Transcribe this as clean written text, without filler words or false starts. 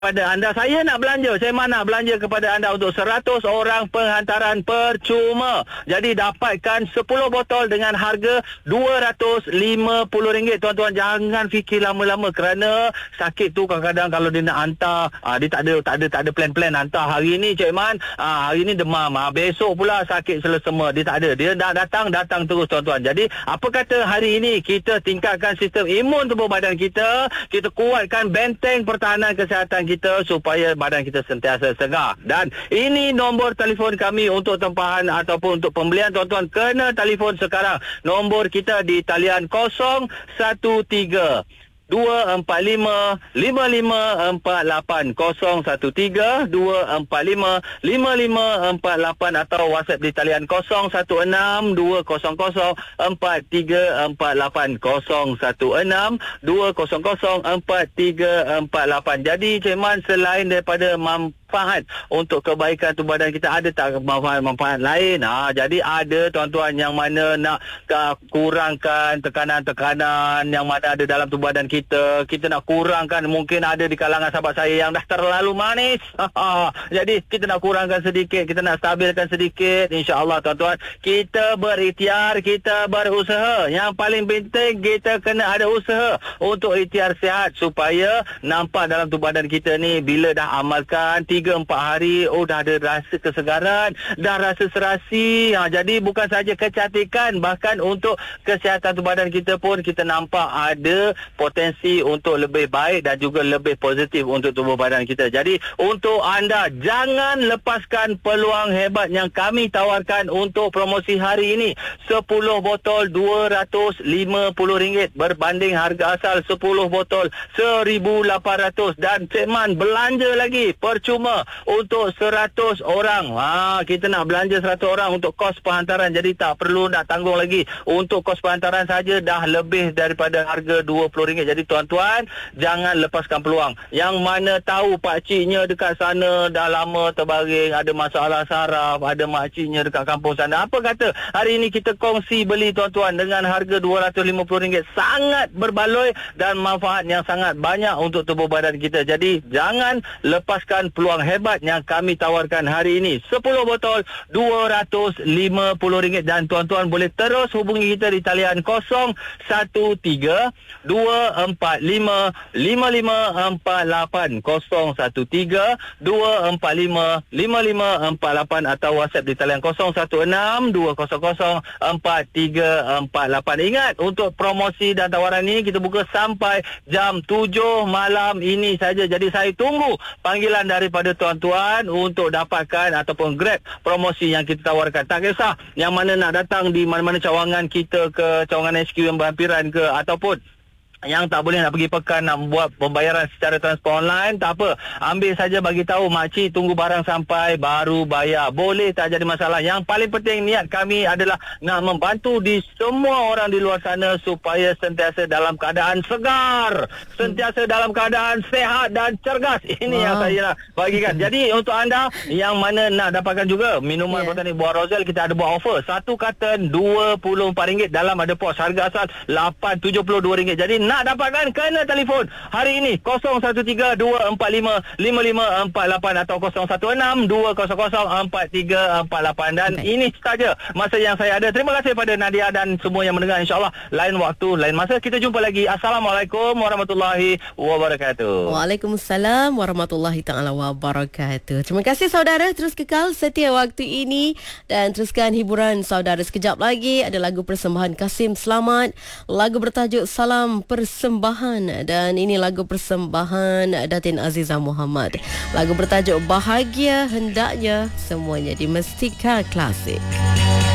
Pada anda, saya nak belanja. Saya nak belanja kepada anda untuk 100 orang penghantaran percuma. Jadi dapatkan 10 botol dengan harga RM250. Tuan-tuan, jangan fikir lama-lama kerana sakit tu kadang-kadang kalau dia nak hantar, dia tak ada plan-plan hantar hari ni Cik Man, hari ni demam, besok pula sakit selesema. Dia tak ada. Dia dah datang terus tuan-tuan. Jadi apa kata hari ini kita tingkatkan sistem imun tubuh badan kita kuatkan benteng pertahanan kesihatan kita supaya badan kita sentiasa segar. Dan ini nombor telefon kami untuk tempahan ataupun untuk pembelian. Tuan-tuan kena telefon sekarang. Nombor kita di talian 013 245 5548 013 245 5548 atau WhatsApp di talian 016 200 4348 016 200 4348. Jadi Cik Man, selain daripada manfaat untuk kebaikan tubuh badan kita, ada tak manfaat lain? Jadi ada tuan-tuan yang mana nak kurangkan tekanan-tekanan yang mana ada dalam tubuh badan kita nak kurangkan. Mungkin ada di kalangan sahabat saya yang dah terlalu manis. Jadi kita nak kurangkan sedikit, kita nak stabilkan sedikit. InsyaAllah tuan-tuan, kita berikhtiar, kita berusaha. Yang paling penting kita kena ada usaha untuk ikhtiar sihat supaya nampak dalam tubuh badan kita ni bila dah amalkan 3-4 hari, dah ada rasa kesegaran, dah rasa serasi. Jadi bukan saja kecantikan, bahkan untuk kesihatan tubuh badan kita pun kita nampak ada potensi untuk lebih baik dan juga lebih positif untuk tubuh badan kita. Jadi untuk anda, jangan lepaskan peluang hebat yang kami tawarkan untuk promosi hari ini. 10 botol RM250 berbanding harga asal 10 botol RM1,800. Dan Cik Man belanja lagi percuma untuk 100 orang. Kita nak belanja 100 orang untuk kos penghantaran. Jadi tak perlu nak tanggung lagi. Untuk kos penghantaran saja dah lebih daripada harga RM20. Jadi tuan-tuan, jangan lepaskan peluang. Yang mana tahu pakciknya dekat sana dah lama terbaring, ada masalah saraf, ada makciknya dekat kampung sana. Apa kata hari ini kita kongsi beli tuan-tuan dengan harga RM250. Sangat berbaloi dan manfaat yang sangat banyak untuk tubuh badan kita. Jadi jangan lepaskan peluang hebat yang kami tawarkan hari ini. 10 botol RM250. Dan tuan-tuan boleh terus hubungi kita di talian 013 245 5548 013 245 5548 atau WhatsApp di talian 016 200 4348. Ingat, untuk promosi dan tawaran ini kita buka sampai jam 7 malam ini saja. Jadi saya tunggu panggilan daripada tuan-tuan untuk dapatkan ataupun grab promosi yang kita tawarkan. Tak kisah yang mana nak datang di mana-mana cawangan kita ke, cawangan HQ yang berhampiran ke, ataupun yang tak boleh nak pergi pekan, nak buat pembayaran secara transport online, tak apa. Ambil saja bagi tahu makcik tunggu barang sampai baru bayar. Boleh, tak jadi masalah. Yang paling penting niat kami adalah nak membantu di semua orang di luar sana supaya sentiasa dalam keadaan segar, sentiasa dalam keadaan sehat dan cergas. Ini yang saya nak bagikan. Jadi untuk anda yang mana nak dapatkan juga minuman botanik buah Rozel, kita ada buat offer. Satu carton RM24 dalam ada pos. Harga asal RM872. Jadi nak dapatkan kena telefon hari ini 013 245 5548 atau 016 200 4348. Dan ini saja masa yang saya ada. Terima kasih pada Nadia dan semua yang mendengar. InsyaAllah lain waktu, lain masa kita jumpa lagi. Assalamualaikum warahmatullahi wabarakatuh. Waalaikumsalam warahmatullahi taala wabarakatuh. Terima kasih saudara, terus kekal setia waktu ini dan teruskan hiburan saudara. Sekejap lagi ada lagu persembahan Kasim Selamat, lagu bertajuk Salam Persembahan, dan ini lagu persembahan Datin Aziza Muhammad. Lagu bertajuk Bahagia Hendaknya, semuanya di Mestika Klasik.